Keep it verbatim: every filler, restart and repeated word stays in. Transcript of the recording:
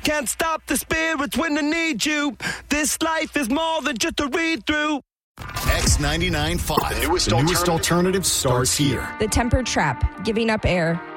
can't stop the spirits when they need you. This life is more than just a read-through. X ninety-nine point five. The newest, the newest alternative. alternative starts here. The Temper Trap, giving up air.